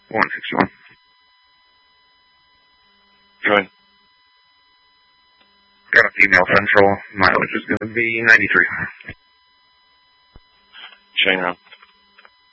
161. Go ahead. Got a female central. Mileage is going to be 93. Shane Rob.